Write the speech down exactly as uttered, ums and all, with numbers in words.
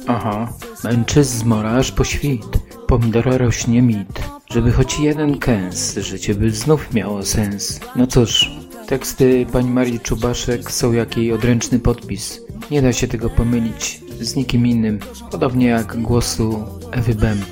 Aha, męczy zmora aż po świt, pomidora rośnie mit, żeby choć jeden kęs, życie by znów miało sens. No cóż, teksty pani Marii Czubaszek są jak jej odręczny podpis. Nie da się tego pomylić z nikim innym, podobnie jak głosu Ewy Bęb.